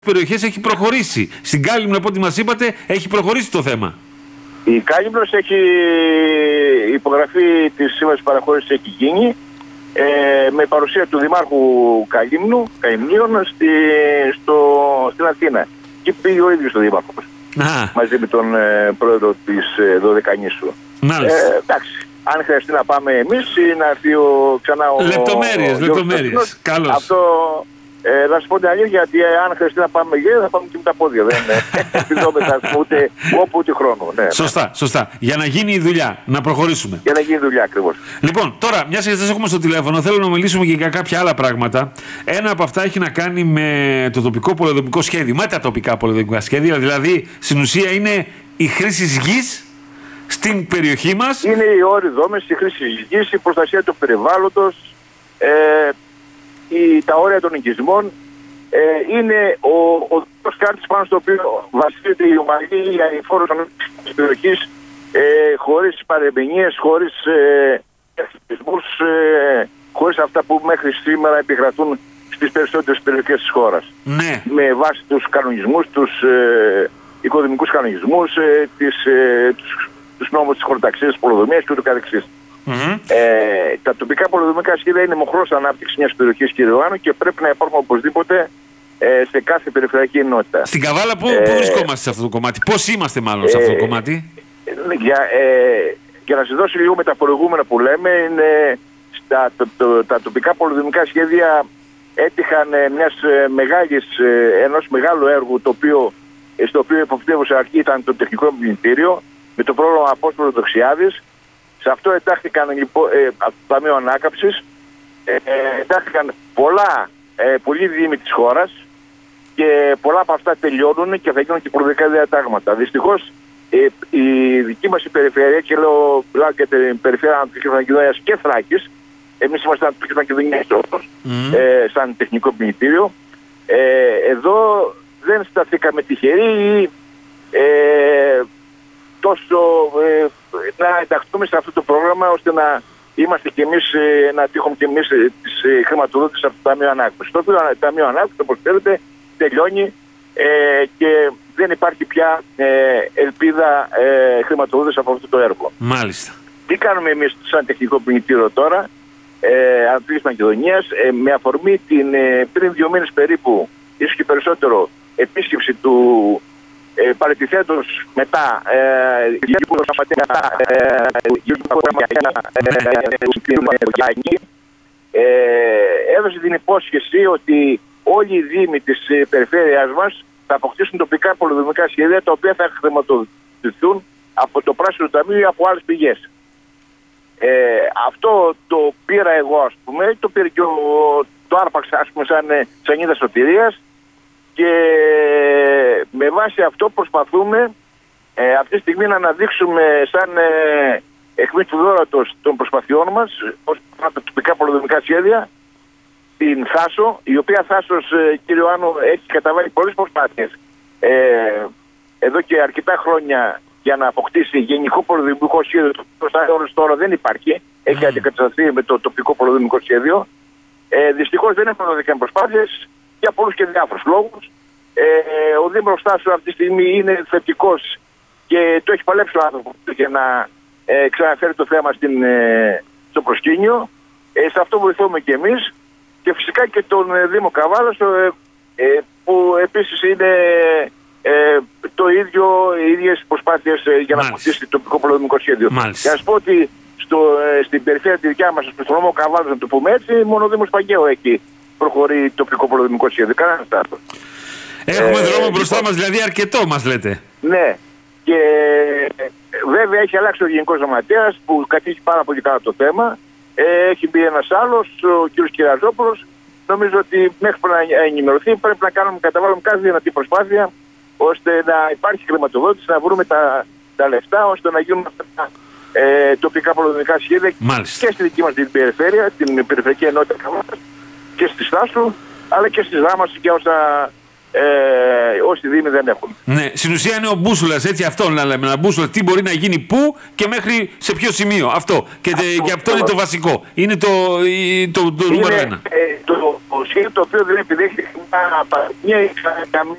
περιοχές έχει προχωρήσει. Στην Κάλυμνο, από ό,τι μας είπατε, έχει προχωρήσει το θέμα. Η Κάλυμνος έχει υπογραφή της σύμβασης παραχώρησης, έχει γίνει με παρουσία του Δημάρχου Καημνίων στην Αθήνα. Και πήγε ο ίδιος ο Δήμαρχος μαζί με τον πρόεδρο της Δωδεκανήσου. Εντάξει, αν χρειαστεί να πάμε εμείς ή να έρθει ξανά ο Λεπτομέρειες. Καλώς. Αυτό να σου πω την αλήθεια, γιατί αν χρειαστεί να πάμε θα πάμε και με τα πόδια. Δεν επιδόμετα ούτε κόπο ούτε χρόνο. Ναι. Σωστά. Για να γίνει η δουλειά, να προχωρήσουμε. Για να γίνει η δουλειά, ακριβώς. Λοιπόν, τώρα, μια και σας έχουμε στο τηλέφωνο, θέλω να μιλήσουμε και για κάποια άλλα πράγματα. Ένα από αυτά έχει να κάνει με το τοπικό πολεοδομικό σχέδιο, με τα τοπικά πολεοδομικά σχέδια. Δηλαδή, στην ουσία είναι η χρήση γης στην περιοχή μας. Είναι οι όροι δόμες, η χρήση γης, η προστασία του περιβάλλοντος. Τα όρια των οικισμών είναι ο χάρτης πάνω στο οποίο βασίζεται η ομαλή η αηφόρος της περιοχής, χωρίς παρεμηνίες, χωρίς εθνισμούς, χωρίς αυτά που μέχρι σήμερα επικρατούν στις περισσότερες περιοχές της χώρας. Ναι. Με βάση τους κανονισμούς, τους οικοδομικούς κανονισμούς, τους νόμους της χωροταξίας, της πολεοδομίας και ούτω καθεξής. Τα τοπικά πολεοδομικά σχέδια είναι μοχλός ανάπτυξης μιας περιοχής, κύριε Ιωάννου, και πρέπει να υπάρχουν οπωσδήποτε σε κάθε περιφερειακή ενότητα. Στην Καβάλα πού βρισκόμαστε σε αυτό το κομμάτι, πώς είμαστε μάλλον σε αυτό το κομμάτι? Για να σας δώσω λίγο με τα προηγούμενα που λέμε, είναι τα τοπικά πολεοδομικά σχέδια έτυχαν ενός μεγάλου έργου στο οποίο υποπτεύουσα αρχή ήταν το τεχνικό μνημητήριο με το πρόγραμμα Απόστολος Δοξιάδης. Σε αυτό εντάχθηκαν λοιπόν από το Ταμείο Ανάκαμψης, εντάχθηκαν πολλοί δήμοι της χώρας και πολλά από αυτά τελειώνουν και θα γίνουν και προοδευτικά διατάγματα. Δυστυχώς η δική μας η περιφέρεια, και λέω και την περιφέρεια Ανατολικής Μακεδονίας και Θράκης, εμείς είμαστε Ανατολικής Μακεδονίας σαν τεχνικό μνημητήριο, εδώ δεν σταθήκαμε τυχεροί τόσο να ενταχθούμε σε αυτό το πρόγραμμα, ώστε να είμαστε κι εμείς, να τύχουμε κι εμείς τις χρηματοδότησης από το Ταμείο Ανάκαμψης. Το Ταμείο Ανάκαμψης, όπως ξέρετε, τελειώνει και δεν υπάρχει πια ελπίδα χρηματοδότησης από αυτό το έργο. Μάλιστα. Τι κάνουμε εμείς σαν τεχνικό μνημητήριο τώρα, Ανατολικής Μακεδονίας, με αφορμή την πριν 2 μήνες περίπου, ίσως και περισσότερο, επίσκεψη του παραιτηθέντος μετά έδωσε την υπόσχεση ότι όλοι οι δήμοι της περιφέρειας μας θα αποκτήσουν τοπικά πολεοδομικά σχέδια, τα οποία θα χρηματοδοτηθούν από το Πράσινο Ταμείο ή από άλλες πηγές. Αυτό το πήρα εγώ, ας πούμε, το πήρε και το άρπαξα, ας πούμε, σαν σανίδα σωτηρίας, και με βάση αυτό προσπαθούμε αυτή τη στιγμή να αναδείξουμε σαν αιχμή του δώρατος των προσπαθειών μας ως τα τοπικά πολεοδομικά σχέδια την Θάσο, η οποία Θάσος, κύριε Ιωάννου, έχει καταβάλει πολλές προσπάθειες εδώ και αρκετά χρόνια για να αποκτήσει γενικό πολεοδομικό σχέδιο, το οποίο τώρα δεν υπάρχει, έχει αντικατασταθεί με το τοπικό πολεοδομικό σχέδιο. Δυστυχώς δεν έχουν δώσει προσπάθειες για πολλούς και διάφορους λόγους. Ο Δήμαρχος Θάσου αυτή τη στιγμή είναι θετικός και το έχει παλέψει ο άνθρωπος για να ξαναφέρει το θέμα στο προσκήνιο. Σε αυτό βοηθούμε και εμείς, και φυσικά και τον Δήμο Καβάλας, που επίσης είναι οι ίδιες προσπάθειες για να αποκτήσει το τοπικό πολεοδομικό σχέδιο. Μάλιστα. Για να σας πω ότι στην περιφέρεια τη δικιά μας, στον νομό Καβάλας, να το πούμε έτσι, μόνο ο Δήμος Παγκαίου έχει προχωρεί τοπικό πολεοδομικό σχέδιο. Κανένας άλλος. Έχουμε δρόμο μπροστά μας, δηλαδή αρκετό μας λέτε. Ναι. Και βέβαια έχει αλλάξει ο Γενικός Γραμματέας που κατήχει πάρα πολύ καλά το θέμα. Έχει μπει ένας άλλος, ο κ. Κυραζόπουλος. Νομίζω ότι μέχρι που να ενημερωθεί πρέπει να καταβάλουμε κάθε δυνατή προσπάθεια, ώστε να υπάρχει χρηματοδότηση, να βρούμε τα λεφτά, ώστε να γίνουν αυτά τοπικά πολεοδομικά σχέδια. Μάλιστα. Και στη δική μας την περιφέρεια, την περιφερειακή ενότητα Καβάλας, και στη Στάσου, αλλά και στη Δάμαση και όσα όσοι δήμοι δεν έχουν. Ναι, στην ουσία είναι ο μπούσουλας, έτσι, αυτό να λέμε. Ένα μπούσουλα, τι μπορεί να γίνει πού και μέχρι σε ποιο σημείο. Αυτό. Και αυτό είναι το βασικό. Είναι το νούμερο ένα. Το σχέδιο το οποίο δεν επιδέχεται καμία